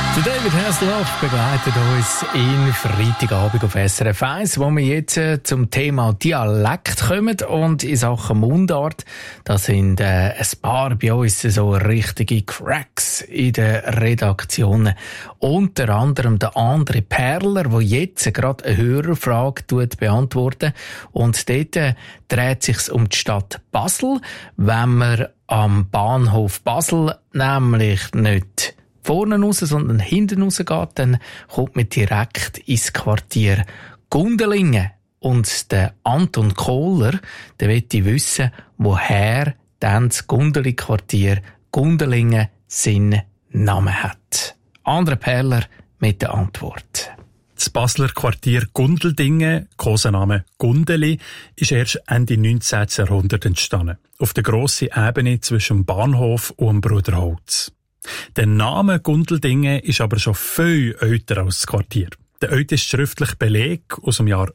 David Hasselhoff begleitet uns in Freitagabend auf SRF 1, wo wir jetzt zum Thema Dialekt kommen und in Sachen Mundart. Da sind ein paar bei uns so richtige Cracks in den Redaktionen. Unter anderem der André Perler, der jetzt gerade eine Hörerfrage beantwortet. Und dort dreht es sich um die Stadt Basel. Wenn man am Bahnhof Basel nämlich nicht vorne raus, sondern hinten raus geht, dann kommt man direkt ins Quartier Gundelingen. Und der Anton Kohler, der möchte wissen, woher dann das Gundeli-Quartier Gundelingen seinen Namen hat. André Perler mit der Antwort. Das Basler Quartier Gundeldingen, Kosename Gundeli, ist erst Ende 19. Jahrhundert entstanden. Auf der grossen Ebene zwischen dem Bahnhof und dem Bruderholz. Der Name Gundeldingen ist aber schon viel älter als das Quartier. Der älteste schriftliche Beleg aus dem Jahr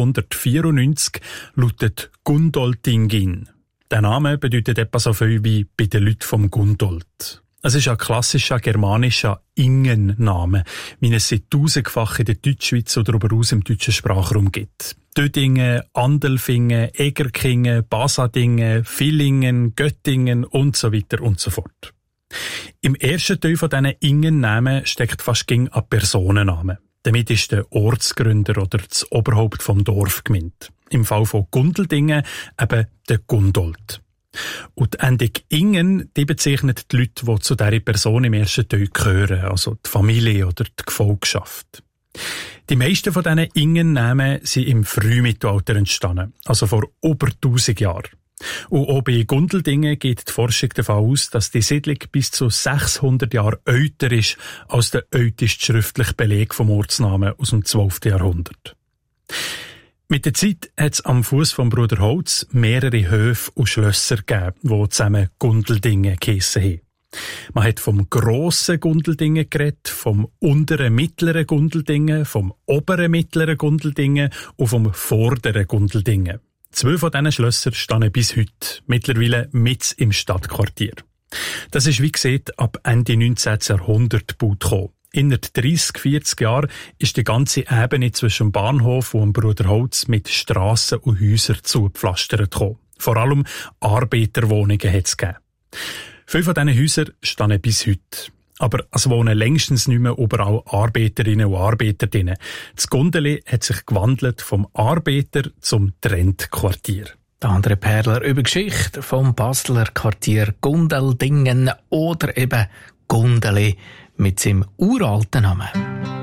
1194 lautet Gundoldingin. Der Name bedeutet etwa so viel wie bei den Leuten vom Gundold. Es ist ein klassischer germanischer Ingenname, wie es seit tausendfach in der Deutschschweiz oder darüber hinaus im deutschen Sprachraum gibt. Dödingen, Andelfingen, Egerkingen, Basadingen, Villingen, Göttingen und so weiter und so fort. Im ersten Teil von diesen Ingennamen steckt fast ging ein Personennamen. Damit ist der Ortsgründer oder das Oberhaupt vom Dorf gemeint. Im Fall von Gundeldingen eben der Gundold. Und die Endung Ingen, die bezeichnet die Leute, die zu dieser Person im ersten Teil gehören, also die Familie oder die Gefolgschaft. Die meisten von diesen Ingennamen sind im Frühmittelalter entstanden, also vor über 1000 Jahren. Und auch bei Gundeldingen geht die Forschung davon aus, dass die Siedlung bis zu 600 Jahre älter ist als der älteste schriftliche Beleg vom Ortsnamen aus dem 12. Jahrhundert. Mit der Zeit hat es am Fuss vom Bruderholz mehrere Höfe und Schlösser gegeben, die zusammen Gundeldingen geheissen haben. Man hat vom grossen Gundeldingen geredet, vom unteren mittleren Gundeldingen, vom oberen mittleren Gundeldingen und vom vorderen Gundeldingen. 2 von diesen Schlössern stehen bis heute, mittlerweile mitten im Stadtquartier. Das ist, wie gesagt, ab Ende 19. Jahrhundert gebaut gekommen. Innerhalb 30-40 Jahren ist die ganze Ebene zwischen dem Bahnhof und dem Bruderholz mit Strassen und Häusern zugepflastert gekommen. Vor allem Arbeiterwohnungen hat es gegeben. 5 von diesen Häusern stehen bis heute. Aber es wohnen längstens nicht mehr überall Arbeiterinnen und Arbeiter drin. Das Gundeli hat sich gewandelt vom Arbeiter zum Trendquartier. Der André Perler über Geschichte vom Basler Quartier Gundeldingen oder eben Gundeli mit seinem uralten Namen.